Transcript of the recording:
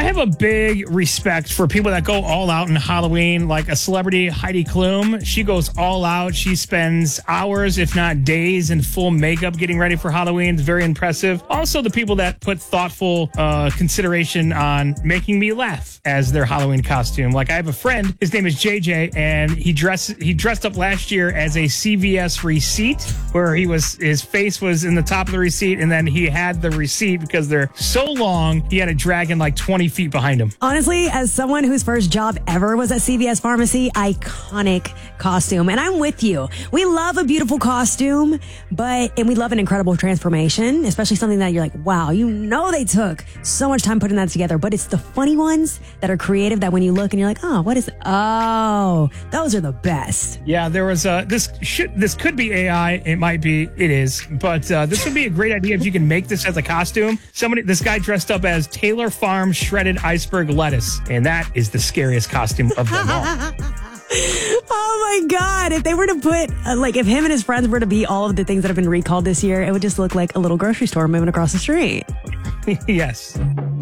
have a big respect for people that go all out in Halloween, like a celebrity, Heidi Klum. She goes all out. She spends hours, if not days, in full makeup getting ready for Halloween. It's very impressive. Also, the people that put thoughtful consideration on making me laugh as their Halloween costume. Like, I have a friend, his name is JJ, and he dressed up last year as a CVS receipt, where his face was in the top of the receipt, and then he had the receipt because they're so long, he had a dragon like 20 feet behind him. Honestly, as someone whose first job ever was at CVS Pharmacy, iconic costume. And I'm with you. We love a beautiful costume, and we love an incredible transformation, especially something that you're like, wow, they took so much time putting that together. But it's the funny ones that are creative that when you look and you're like, oh, what is it? Oh, those are the best. Yeah, there was this could be AI. It is. But this would be a great idea if you can make this as a costume. This guy dressed up as Taylor Farm shredded iceberg lettuce, and that is the scariest costume of them all. Oh my God. If they were to put, if him and his friends were to be all of the things that have been recalled this year, it would just look like a little grocery store moving across the street. Yes.